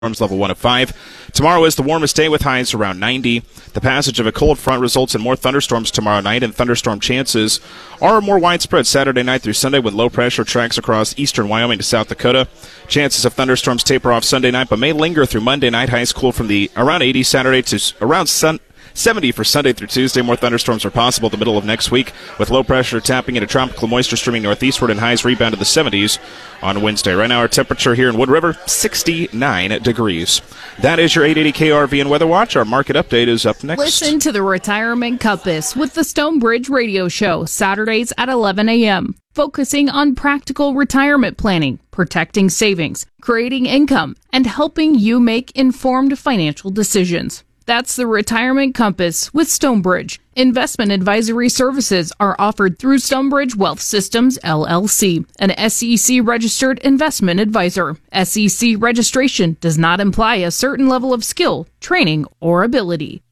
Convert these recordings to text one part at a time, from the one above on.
Storms level 1 of 5. Tomorrow is the warmest day with highs around 90. The passage of a cold front results in more thunderstorms tomorrow night, and thunderstorm chances are more widespread Saturday night through Sunday when low pressure tracks across eastern Wyoming to South Dakota. Chances of thunderstorms taper off Sunday night but may linger through Monday night. Highs cool from the around 80 Saturday to around 70 for Sunday through Tuesday. More thunderstorms are possible the middle of next week, with low pressure tapping into tropical moisture streaming northeastward and highs rebound to the 70s on Wednesday. Right now, our temperature here in Wood River, 69 degrees. That is your 880 KRV and Weather Watch. Our market update is up next. Listen to the Retirement Compass with the Stonebridge Radio Show, Saturdays at 11 a.m., focusing on practical retirement planning, protecting savings, creating income, and helping you make informed financial decisions. That's the Retirement Compass with Stonebridge. Investment advisory services are offered through Stonebridge Wealth Systems, LLC, an SEC-registered investment advisor. SEC registration does not imply a certain level of skill, training, or ability.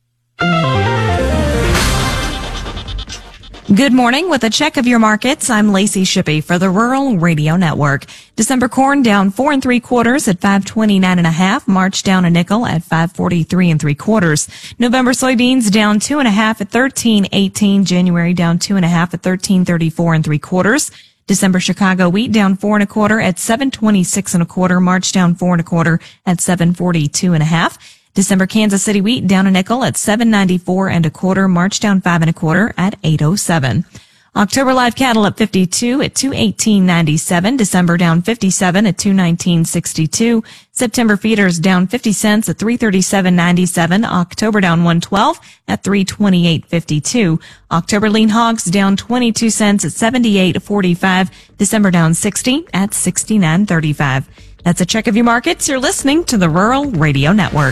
Good morning. With a check of your markets, I'm Lacey Shippey for the Rural Radio Network. December corn down 4 3/4 at 529.5. March down a nickel at 543 3/4. November soybeans down 2.5 at 13.18. January down 2.5 at 13.34 3/4. December Chicago wheat down 4 1/4 at 726 1/4. March down 4 1/4 at 742 1/2. December Kansas City wheat down a nickel at 794 1/4. March down 5 1/4 at 807. October live cattle at 52 at 218.97. December down 57 at 219.62. September feeders down 50 cents at 337.97. October down 112 at 328.52. October lean hogs down 22 cents at 78.45. December down 60 at 69.35. That's a check of your markets. You're listening to the Rural Radio Network.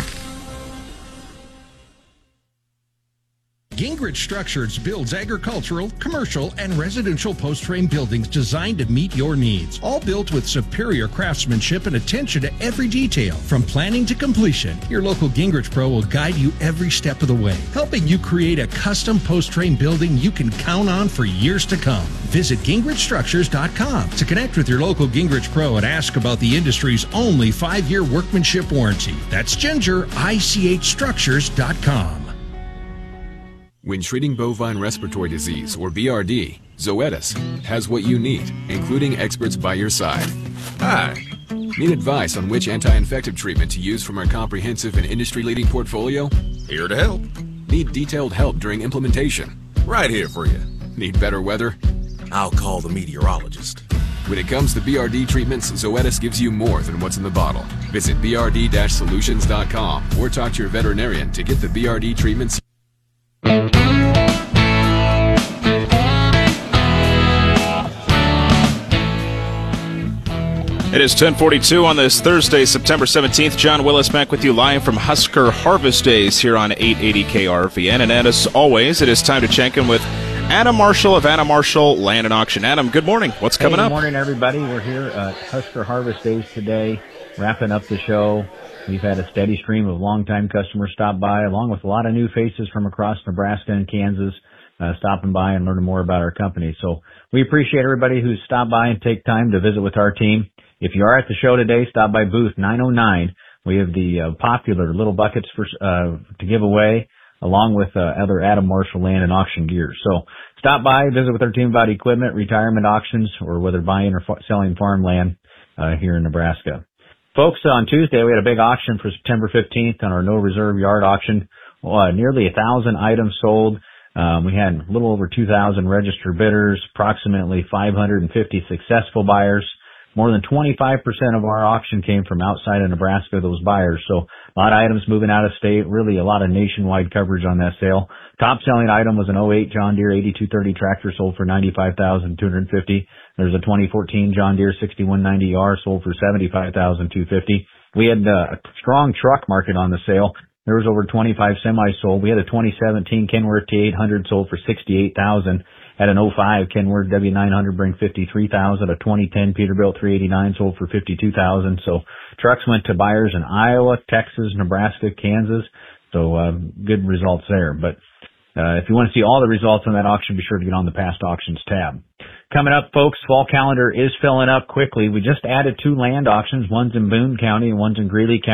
Gingrich Structures builds agricultural, commercial, and residential post-frame buildings designed to meet your needs. All built with superior craftsmanship and attention to every detail. From planning to completion, your local Gingrich Pro will guide you every step of the way, helping you create a custom post-frame building you can count on for years to come. Visit GingrichStructures.com to connect with your local Gingrich Pro and ask about the industry's only 5-year workmanship warranty. That's GingerICHStructures.com. When treating bovine respiratory disease, or BRD, Zoetis has what you need, including experts by your side. Hi. Need advice on which anti-infective treatment to use from our comprehensive and industry-leading portfolio? Here to help. Need detailed help during implementation? Right here for you. Need better weather? I'll call the meteorologist. When it comes to BRD treatments, Zoetis gives you more than what's in the bottle. Visit brd-solutions.com or talk to your veterinarian to get the BRD treatments. It is 10:42 on this Thursday, September 17th. John Willis back with you live from Husker Harvest Days here on 880 KRVN. And as always, it is time to check in with Adam Marshall of Adam Marshall Land and Auction. Adam, good morning. What's coming up? Good morning, everybody. We're here at Husker Harvest Days today, wrapping up the show. We've had a steady stream of longtime customers stop by, along with a lot of new faces from across Nebraska and Kansas stopping by and learning more about our company. So we appreciate everybody who's stopped by and take time to visit with our team. If you are at the show today, stop by booth 909. We have the popular little buckets for to give away, along with other Adam Marshall Land and Auction gear. So stop by, visit with our team about equipment, retirement auctions, or whether buying or selling farmland here in Nebraska. Folks, on Tuesday we had a big auction for September 15th on our no reserve yard auction. Nearly 1,000 items sold. We had a little over 2,000 registered bidders, approximately 550 successful buyers. More than 25% of our auction came from outside of Nebraska, those buyers. So a lot of items moving out of state, really a lot of nationwide coverage on that sale. Top selling item was an 08 John Deere 8230 tractor sold for $95,250. There's a 2014 John Deere 6190R sold for $75,250. We had a strong truck market on the sale. There was over 25 semis sold. We had a 2017 Kenworth T800 sold for $68,000. Had an 05 Kenworth W900 bring $53,000. A 2010 Peterbilt 389 sold for $52,000. So trucks went to buyers in Iowa, Texas, Nebraska, Kansas. So good results there. But If you want to see all the results on that auction, be sure to get on the past auctions tab. Coming up, folks, fall calendar is filling up quickly. We just added 2 land auctions. One's in Boone County and one's in Greeley County.